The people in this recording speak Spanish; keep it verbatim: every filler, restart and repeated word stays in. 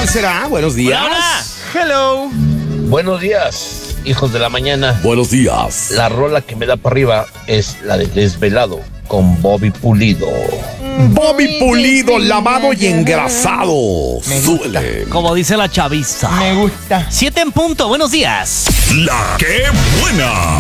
¿Cuál será? Buenos días. Hola. Hello. Buenos días, hijos de la mañana. Buenos días. La rola que me da para arriba es la de Desvelado con Bobby Pulido. Bobby Pulido, lavado y engrasado. Me gusta. Súbele. Como dice la chaviza. Me gusta. Siete en punto, buenos días. La que buena.